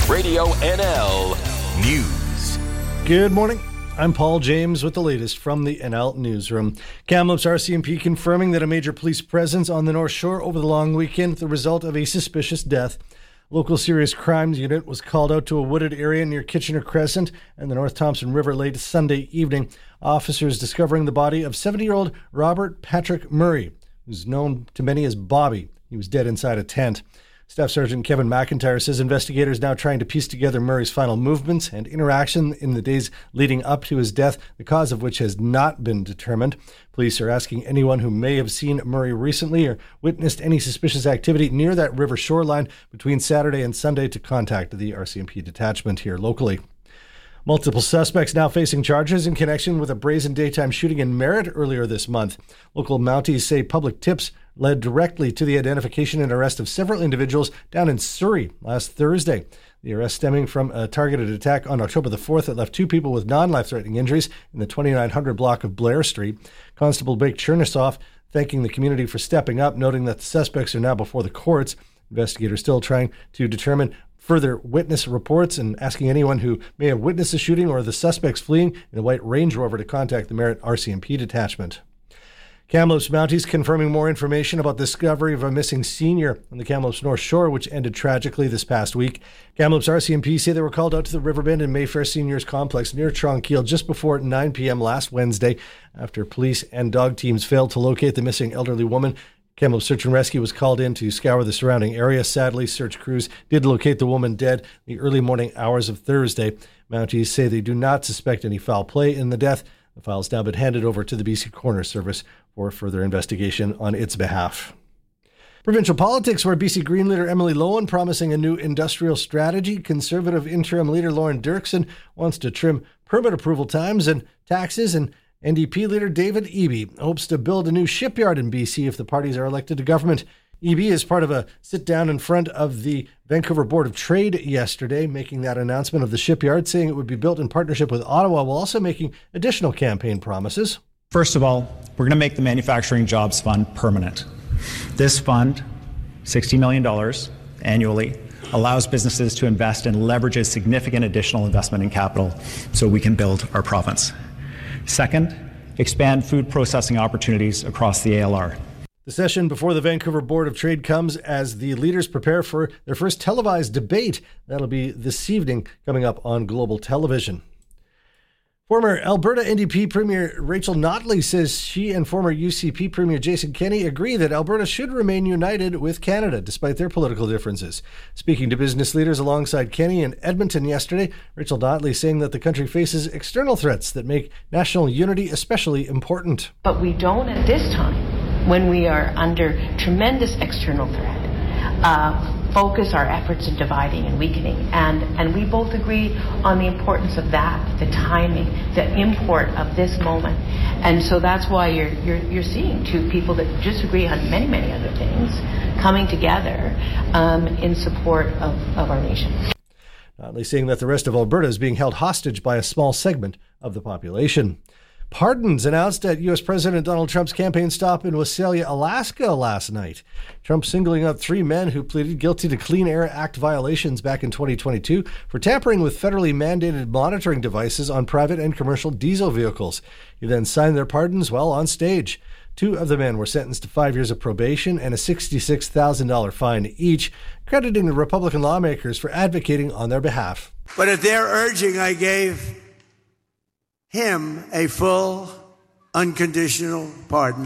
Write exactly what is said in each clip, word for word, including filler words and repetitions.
Radio N L News. Good morning. I'm Paul James with the latest from the N L Newsroom. Kamloops R C M P confirming that a major police presence on the North Shore over the long weekend, the result of a suspicious death. Local serious crimes unit was called out to a wooded area near Kitchener Crescent and the North Thompson River late Sunday evening. Officers discovering the body of seventy-year-old Robert Patrick Murray, who's known to many as Bobby. He was dead inside a tent. Staff Sergeant Kevin McIntyre says investigators now trying to piece together Murray's final movements and interaction in the days leading up to his death, the cause of which has not been determined. Police are asking anyone who may have seen Murray recently or witnessed any suspicious activity near that river shoreline between Saturday and Sunday to contact the R C M P detachment here locally. Multiple suspects now facing charges in connection with a brazen daytime shooting in Merritt earlier this month. Local Mounties say public tips led directly to the identification and arrest of several individuals down in Surrey last Thursday. The arrest stemming from a targeted attack on October the fourth that left two people with non-life-threatening injuries in the twenty-nine hundred block of Blair Street. Constable Blake Chernisoff thanking the community for stepping up, noting that the suspects are now before the courts. Investigators still trying to determine further witness reports and asking anyone who may have witnessed the shooting or the suspects fleeing in a white Range Rover to contact the Merritt R C M P detachment. Kamloops Mounties confirming more information about the discovery of a missing senior on the Kamloops North Shore, which ended tragically this past week. Kamloops R C M P say they were called out to the Riverbend and Mayfair Seniors Complex near Tronquil just before nine p.m. last Wednesday after police and dog teams failed to locate the missing elderly woman. Kamloops Search and Rescue was called in to scour the surrounding area. Sadly, search crews did locate the woman dead in the early morning hours of Thursday. Mounties say they do not suspect any foul play in the death. The file has now been handed over to the B C Coroner Service for further investigation on its behalf. Provincial politics, where B C Green leader Emily Lowen promising a new industrial strategy. Conservative interim leader Lauren Dirksen wants to trim permit approval times and taxes, and N D P leader David Eby hopes to build a new shipyard in B C if the parties are elected to government. Eby is part of a sit-down in front of the Vancouver Board of Trade yesterday, making that announcement of the shipyard, saying it would be built in partnership with Ottawa, while also making additional campaign promises. First of all, we're going to make the Manufacturing Jobs Fund permanent. This fund, sixty million dollars annually, allows businesses to invest and leverages significant additional investment in capital so we can build our province. Second, expand food processing opportunities across the A L R. The session before the Vancouver Board of Trade comes as the leaders prepare for their first televised debate. That'll be this evening, coming up on Global Television. Former Alberta N D P Premier Rachel Notley says she and former U C P Premier Jason Kenney agree that Alberta should remain united with Canada despite their political differences. Speaking to business leaders alongside Kenney in Edmonton yesterday, Rachel Notley saying that the country faces external threats that make national unity especially important. But we don't at this time, when we are under tremendous external threat, uh, focus our efforts in dividing and weakening. And, and we both agree on the importance of that, the timing, the import of this moment. And so that's why you're, you're, you're seeing two people that disagree on many, many other things coming together um, in support of, of our nation. Notley saying that the rest of Alberta is being held hostage by a small segment of the population. Pardons announced at U S President Donald Trump's campaign stop in Wasilla, Alaska last night. Trump singling out three men who pleaded guilty to Clean Air Act violations back in twenty twenty-two for tampering with federally mandated monitoring devices on private and commercial diesel vehicles. He then signed their pardons while on stage. Two of the men were sentenced to five years of probation and a sixty-six thousand dollars fine each, crediting the Republican lawmakers for advocating on their behalf. But at their urging, I gave him a full, unconditional pardon.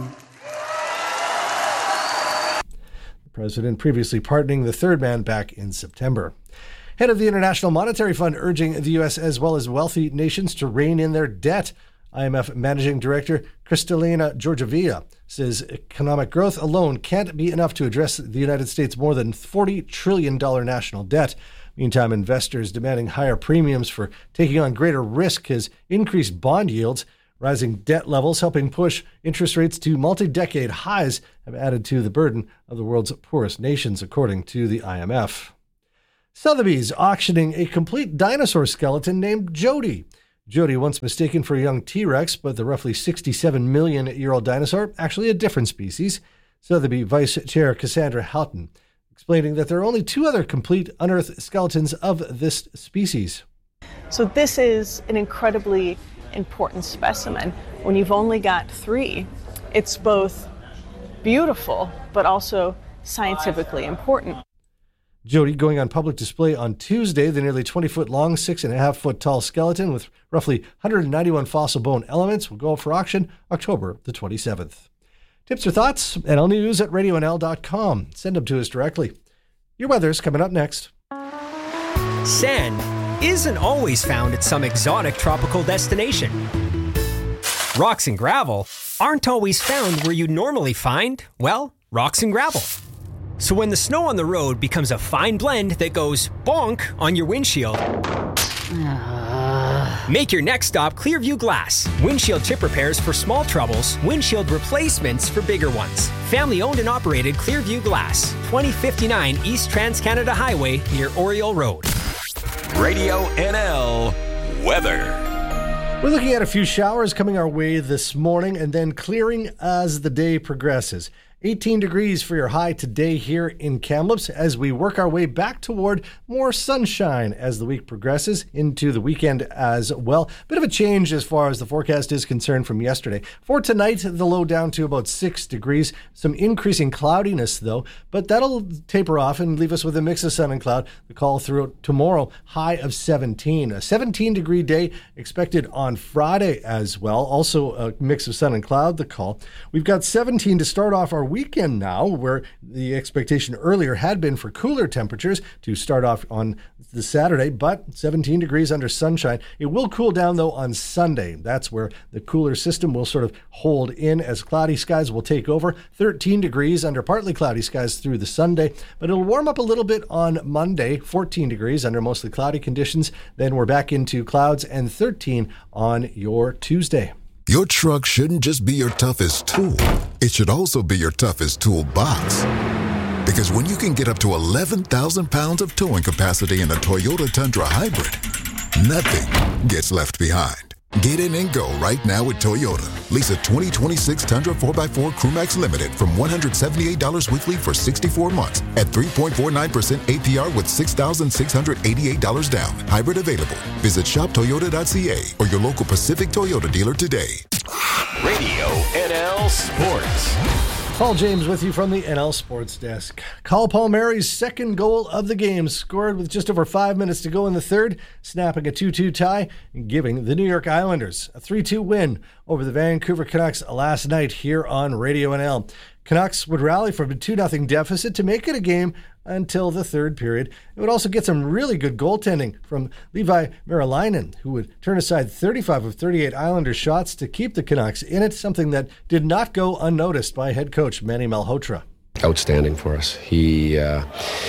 The president previously pardoning the third man back in September. Head of the International Monetary Fund urging the U S as well as wealthy nations to rein in their debt. I M F Managing Director Kristalina Georgieva says economic growth alone can't be enough to address the United States' more than forty trillion dollars national debt. Meantime, investors demanding higher premiums for taking on greater risk has increased bond yields. Rising debt levels helping push interest rates to multi-decade highs have added to the burden of the world's poorest nations, according to the I M F. Sotheby's auctioning a complete dinosaur skeleton named Jody. Jody, once mistaken for a young T-Rex, but the roughly sixty-seven million year old dinosaur, actually a different species. Sotheby Vice Chair Cassandra Houghton explaining that there are only two other complete unearthed skeletons of this species. So this is an incredibly important specimen. When you've only got three, it's both beautiful but also scientifically important. Jody going on public display on Tuesday, the nearly twenty-foot long, six and a half foot tall skeleton with roughly one hundred ninety-one fossil bone elements will go up for auction October the twenty-seventh. Tips or thoughts? N L News at radio n l dot com. Send them to us directly. Your weather's coming up next. Sand isn't always found at some exotic tropical destination. Rocks and gravel aren't always found where you'd normally find, well, rocks and gravel. So when the snow on the road becomes a fine blend that goes bonk on your windshield, make your next stop Clearview Glass. Windshield chip repairs for small troubles, windshield replacements for bigger ones. Family owned and operated Clearview Glass, twenty fifty-nine East Trans-Canada Highway near Oriole Road. Radio N L weather. We're looking at a few showers coming our way this morning and then clearing as the day progresses. eighteen degrees for your high today here in Kamloops as we work our way back toward more sunshine as the week progresses into the weekend as well. Bit of a change as far as the forecast is concerned from yesterday. For tonight, the low down to about six degrees. Some increasing cloudiness though, but that'll taper off and leave us with a mix of sun and cloud. The call through tomorrow, high of seventeen. A seventeen degree day expected on Friday as well. Also a mix of sun and cloud, the call. We've got seventeen to start off our weekend now, where the expectation earlier had been for cooler temperatures to start off on the Saturday, but seventeen degrees under sunshine. It will cool down though on Sunday. That's where the cooler system will sort of hold in as cloudy skies will take over. thirteen degrees under partly cloudy skies through the Sunday, but it'll warm up a little bit on Monday. fourteen degrees under mostly cloudy conditions. Then we're back into clouds and thirteen on your Tuesday. Your truck shouldn't just be your toughest tool. It should also be your toughest toolbox. Because when you can get up to eleven thousand pounds of towing capacity in a Toyota Tundra Hybrid, nothing gets left behind. Get in and go right now with Toyota. Lease a twenty twenty-six Tundra four by four Crewmax Limited from one hundred seventy-eight dollars weekly for sixty-four months at three point four nine percent A P R with six thousand six hundred eighty-eight dollars down. Hybrid available. Visit shop toyota dot c a or your local Pacific Toyota dealer today. Radio N L Sports. Paul James with you from the N L Sports Desk. Kyle Palmieri's second goal of the game, scored with just over five minutes to go in the third, snapping a two two tie and giving the New York Islanders a three two win over the Vancouver Canucks last night here on Radio N L. Canucks would rally from a two nothing deficit to make it a game until the third period. It would also get some really good goaltending from Levi Merilainen, who would turn aside thirty-five of thirty-eight Islanders shots to keep the Canucks in it, something that did not go unnoticed by head coach Manny Malhotra. Outstanding for us. He uh,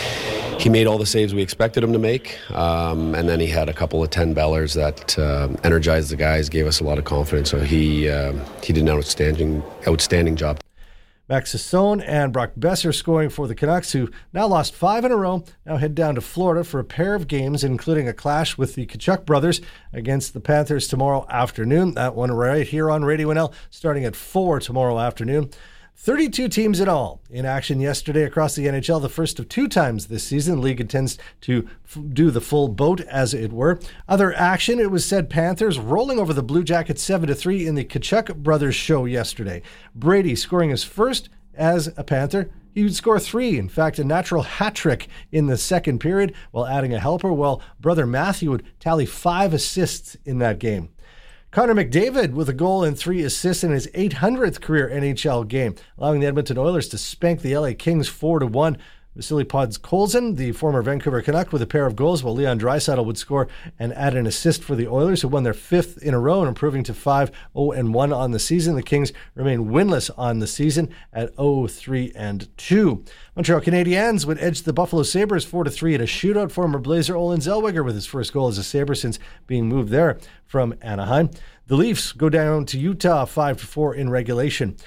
he made all the saves we expected him to make, um, and then he had a couple of ten-bellers that uh, energized the guys, gave us a lot of confidence. So he uh, he did an outstanding outstanding job. Max Sassone and Brock Besser scoring for the Canucks, who now lost five in a row, now head down to Florida for a pair of games, including a clash with the Tkachuk brothers against the Panthers tomorrow afternoon. That one right here on Radio N L, starting at four tomorrow afternoon. thirty-two teams in all in action yesterday across the N H L, the first of two times this season. The league intends to f- do the full boat, as it were. Other action, it was said Panthers rolling over the Blue Jackets seven to three in the Tkachuk brothers show yesterday. Brady scoring his first as a Panther. He would score three, in fact, a natural hat trick in the second period while adding a helper, while brother Matthew would tally five assists in that game. Connor McDavid with a goal and three assists in his eight hundredth career N H L game, allowing the Edmonton Oilers to spank the L A Kings four to one. Vasily Podkolzin, the former Vancouver Canuck, with a pair of goals, while Leon Draisaitl would score and add an assist for the Oilers, who won their fifth in a row and improving to five oh and one on the season. The Kings remain winless on the season at oh three and two. Montreal Canadiens would edge the Buffalo Sabres four to three in a shootout. Former Blazer Olen Zellweger with his first goal as a Sabre since being moved there from Anaheim. The Leafs go down to Utah five to four in regulation.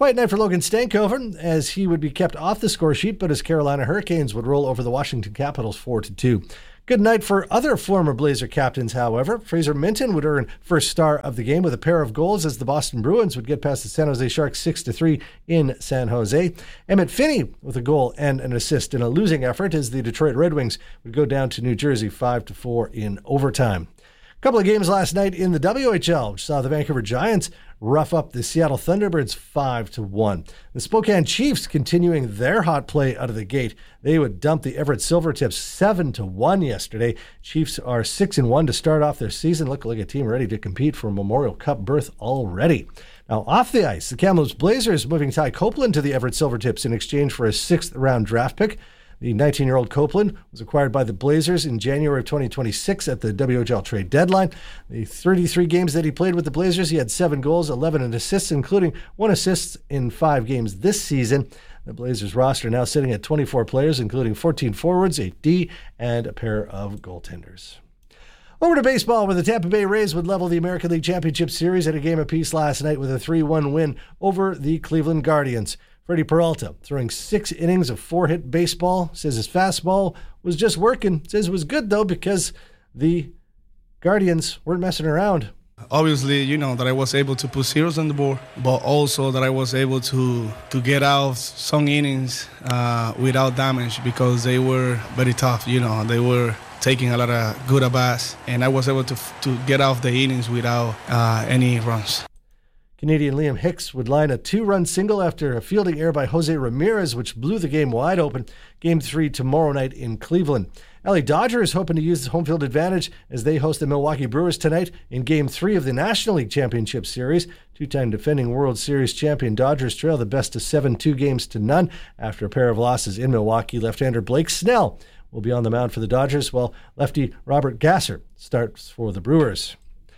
Quiet night for Logan Stankoven as he would be kept off the score sheet, but his Carolina Hurricanes would roll over the Washington Capitals four to two. Good night for other former Blazer captains, however. Fraser Minton would earn first star of the game with a pair of goals as the Boston Bruins would get past the San Jose Sharks six to three in San Jose. Emmett Finney with a goal and an assist in a losing effort as the Detroit Red Wings would go down to New Jersey five to four in overtime. A couple of games last night in the W H L, which saw the Vancouver Giants rough up the Seattle Thunderbirds five to one. The Spokane Chiefs continuing their hot play out of the gate. They would dump the Everett Silvertips seven to one yesterday. Chiefs are six and one to start off their season, look like a team ready to compete for a Memorial Cup berth already. Now off the ice, the Kamloops Blazers moving Ty Copeland to the Everett Silvertips in exchange for a sixth round draft pick. The nineteen-year-old Copeland was acquired by the Blazers in January of twenty twenty-six at the W H L trade deadline. The thirty-three games that he played with the Blazers, he had seven goals, eleven assists, including one assist in five games this season. The Blazers roster now sitting at twenty-four players, including fourteen forwards, eight D, and a pair of goaltenders. Over to baseball, where the Tampa Bay Rays would level the American League Championship Series at a game apiece last night with a three one win over the Cleveland Guardians. Freddie Peralta, throwing six innings of four-hit baseball, says his fastball was just working. Says it was good, though, because the Guardians weren't messing around. Obviously, you know, that I was able to put zeros on the board, but also that I was able to, to get out some innings uh, without damage because they were very tough, you know. They were taking a lot of good at-bats, and I was able to, to get off the innings without uh, any runs. Canadian Liam Hicks would line a two-run single after a fielding error by Jose Ramirez, which blew the game wide open. Game three tomorrow night in Cleveland. L A Dodgers hoping to use the home field advantage as they host the Milwaukee Brewers tonight in Game three of the National League Championship Series. Two-time defending World Series champion Dodgers trail the best of seven, two games to none after a pair of losses in Milwaukee. Left-hander Blake Snell will be on the mound for the Dodgers, while lefty Robert Gasser starts for the Brewers.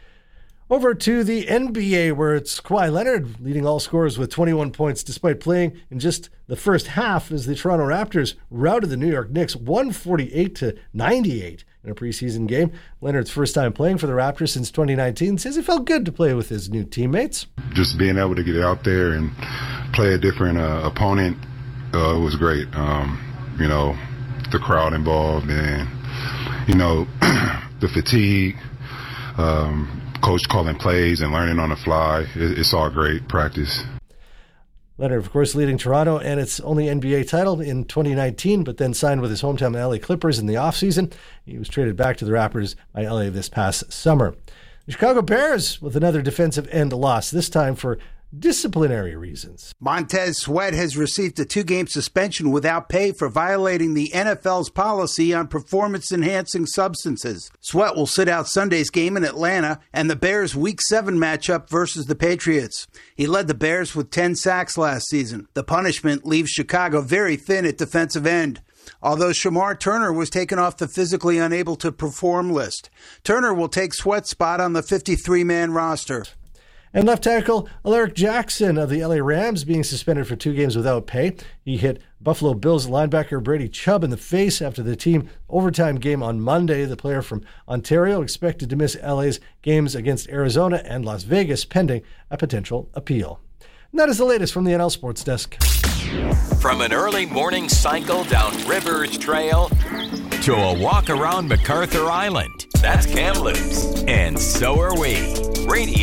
Over to the N B A, where it's Kawhi Leonard leading all scorers with twenty-one points despite playing in just the first half as the Toronto Raptors routed the New York Knicks one forty-eight to ninety-eight in a preseason game. Leonard's first time playing for the Raptors since twenty nineteen says it felt good to play with his new teammates. Just being able to get out there and play a different uh, opponent uh, was great. Um, you know, the crowd involved and, you know, the fatigue, um, coach calling plays and learning on the fly. It's all great practice. Leonard, of course, leading Toronto and its only N B A title in twenty nineteen, but then signed with his hometown L A Clippers in the offseason. He was traded back to the Raptors by L A this past summer. The Chicago Bears with another defensive end loss, this time for disciplinary reasons. Montez Sweat has received a two-game suspension without pay for violating the N F L's policy on performance-enhancing substances. Sweat will sit out Sunday's game in Atlanta and the Bears' Week seven matchup versus the Patriots. He led the Bears with ten sacks last season. The punishment leaves Chicago very thin at defensive end, although Shamar Turner was taken off the physically unable to perform list. Turner will take Sweat's spot on the fifty-three man roster. And left tackle Alaric Jackson of the L A Rams being suspended for two games without pay. He hit Buffalo Bills linebacker Brady Chubb in the face after the team overtime game on Monday. The player from Ontario expected to miss L A's games against Arizona and Las Vegas pending a potential appeal. And that is the latest from the N L Sports Desk. From an early morning cycle down Rivers Trail to a walk around MacArthur Island, that's Kamloops. And so are we. Radio